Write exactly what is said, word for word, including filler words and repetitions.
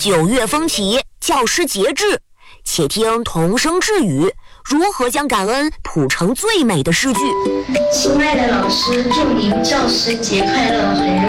九月风起，教师节至，且听童声致语，如何将感恩谱成最美的诗句。 亲爱的老师，祝您教师节快乐，很荣